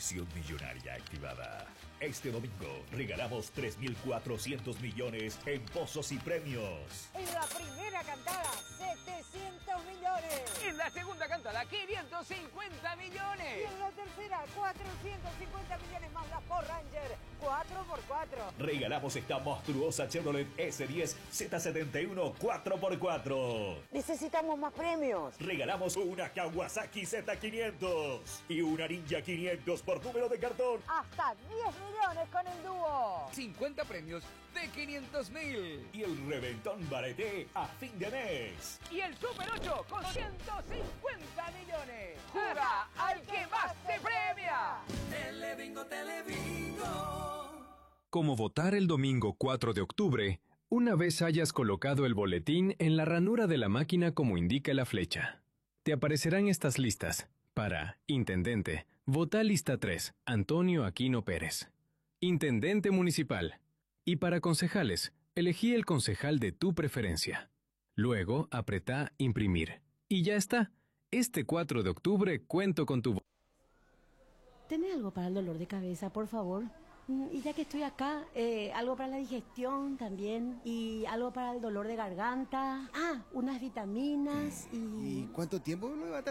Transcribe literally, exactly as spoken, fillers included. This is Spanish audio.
Opción millonaria activada. Este domingo regalamos tres mil cuatrocientos millones en pozos y premios. En la primera cantada, setecientos millones. En la segunda cantada, quinientos cincuenta millones. Y en la tercera, cuatrocientos cincuenta millones más la Ford Ranger, cuatro por cuatro. Regalamos esta monstruosa Chevrolet S diez Z setenta y uno cuatro por cuatro. Necesitamos más premios. Regalamos una Kawasaki Z quinientos y una Ninja quinientos por número de cartón. Hasta diez millones con el dúo. cincuenta premios de quinientos mil. Y el reventón Bareté a fin de mes. Y el Super ocho con ciento cincuenta millones. ¡Juega al que más te premia! Telebingo, Telebingo. Como votar el domingo cuatro de octubre, una vez hayas colocado el boletín en la ranura de la máquina como indica la flecha. Te aparecerán estas listas. Para Intendente, vota lista tres, Antonio Aquino Pérez. Intendente Municipal. Y para concejales, elegí el concejal de tu preferencia. Luego, apretá Imprimir. Y ya está. Este cuatro de octubre cuento con tu voto. ¿Tenés algo para el dolor de cabeza, por favor? Y ya que estoy acá, eh, algo para la digestión también. Y algo para el dolor de garganta. Ah, unas vitaminas y... ¿Y cuánto tiempo me va a